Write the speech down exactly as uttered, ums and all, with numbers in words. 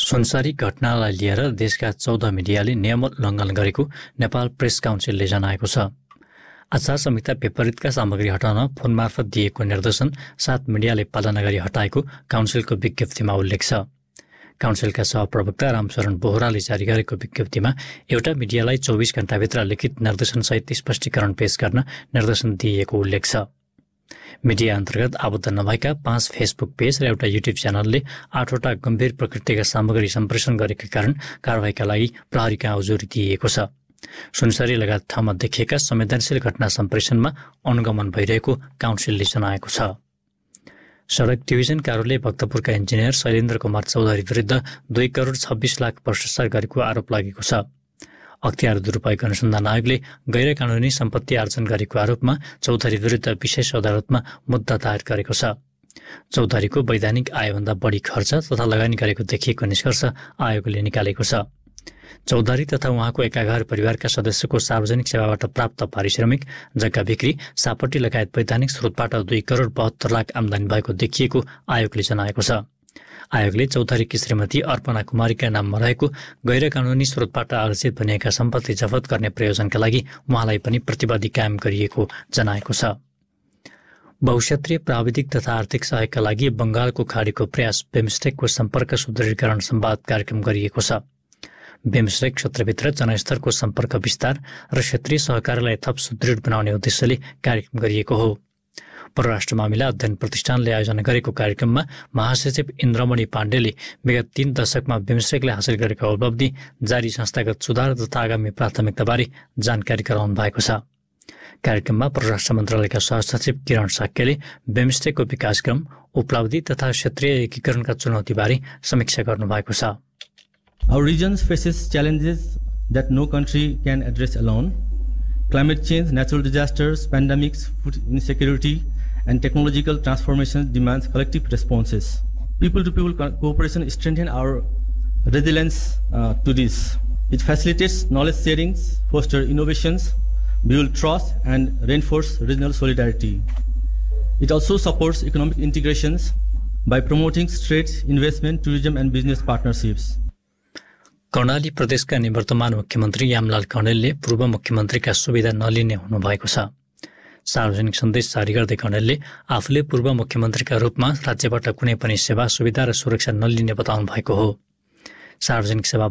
सुनसरी घटनालाई लिएर देशका चौध मिडियाले नियम उल्लङ्घन गरेको नेपाल प्रेस काउन्सिलले जनाएको छ। आचार संहिता विपरीतका सामग्री हटाउन फोन मार्फत दिएको निर्देशन सात मिडियाले पालना गरी हटाएको काउन्सिलको विज्ञप्तिमा उल्लेख छ। काउन्सिलका सहप्रवक्ता रामशरण बोहराले जारी गरेको विज्ञप्तिमा एउटा मिडियालाई चौबिस घण्टाभित्र लिखित निर्देशनसहित स्पष्टीकरण पेश गर्न निर्देशन दिइएको उल्लेख छ। मिडिया अन्तर्गत आबद्ध नभएका पाँच फेसबुक पेज र एउटा युट्युब च्यानलले आठवटा गम्भीर प्रकृतिका सामग्री सम्प्रेषण गरेका कारण कारबाहीका लागि प्रहरीका उजुरी दिइएको छ। सुनसरी लगायत ठाउँमा देखिएका संवेदनशील घटना सम्प्रेषणमा अनुगमन भइरहेको काउन्सिलले जनाएको छ। सडक डिभिजन कार्यालय भक्तपुरका इन्जिनियर शैलेन्द्र कुमार चौधरी विरुद्ध दुई करोड छब्बिस लाख भ्रष्टाचार गरेको आरोप लागेको छ। अख्तियार दुरुपयोग अनुसन्धान आयोगले गैर कानुनी सम्पत्ति आर्जन गरेको आरोपमा चौधरी विरुद्ध विशेष अदालतमा मुद्दा दायर गरेको छ। चौधरीको वैधानिक आयभन्दा बढी खर्च तथा लगानी गरेको देखिएको निष्कर्ष आयोगले निकालेको छ। चौधरी तथा उहाँको एकाघर परिवारका सदस्यको सार्वजनिक सेवाबाट प्राप्त पारिश्रमिक, जग्गा बिक्री, सापट्टी लगायत वैधानिक स्रोतबाट दुई करोड बहत्तर लाख आमदानी भएको देखिएको आयोगले जनाएको छ। आयोगले चौधरीकी श्रीमती अर्पणा कुमारीका नाममा रहेको गैर कानुनी स्रोतबाट आर्जित बनिएका सम्पत्ति जफत गर्ने प्रयोजनका लागि उहाँलाई पनि प्रतिवादी कायम गरिएको जनाएको छ। बहुक्षेत्रीय प्राविधिक तथा आर्थिक सहयोगका लागि बंगालको खाडीको प्रयास बिमस्टेकको सम्पर्क सुदृढीकरण संवाद कार्यक्रम गरिएको छ। बिमस्टेक क्षेत्रभित्र जनस्तरको सम्पर्क विस्तार र क्षेत्रीय सहकारलाई थप सुदृढ बनाउने उद्देश्यले कार्यक्रम गरिएको हो। परराष्ट्र मामिला अध्ययन प्रतिष्ठानले आयोजना गरेको कार्यक्रममा महासचिव इन्द्रमणि पाण्डेले विगत तीन दशकमा बिमस्टेकले हासिल गरेको उपलब्धि, जारी संस्थागत सुधार तथा आगामी प्राथमिकताबारे जानकारी गराउनु भएको छ। कार्यक्रममा परराष्ट्र मन्त्रालयका सहसचिव किरण साक्यले बिमस्टेकको विकासक्रम, उपलब्धि तथा क्षेत्रीय एकीकरणका चुनौतीबारे समीक्षा गर्नुभएको छ। Our region faces challenges that no country can address alone. Climate change, natural disasters, pandemics, food insecurity, and technological transformation demands collective responses. People-to-people co- cooperation strengthens our resilience uh, to this. It facilitates knowledge sharing, fosters innovations, builds trust, and reinforces regional solidarity. It also supports economic integrations by promoting trade, investment, tourism, and business partnerships. Karnali प्रदेशका निवर्तमान मुख्यमन्त्री यामलाल कौडेलले पूर्व मुख्यमन्त्रीका सुविधा नलिने हुनुभएको छ। सार्वजनिक सन्देश जारी गर्दै कौडेलले आफूले पूर्व मुख्यमन्त्रीका रूपमा राज्यबाट कुनै पनि सेवा, सुविधा र सुरक्षा नलिने बताउनु भएको हो। सार्वजनिक सेवा